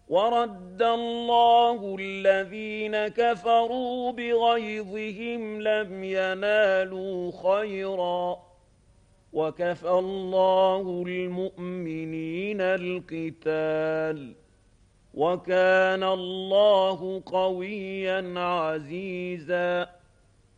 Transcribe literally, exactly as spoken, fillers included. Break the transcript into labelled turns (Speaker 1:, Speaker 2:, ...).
Speaker 1: ورد الله الذين كفروا بغيظهم لم ينالوا خيرا وكفى الله المؤمنين القتال وكان الله قويا عزيزا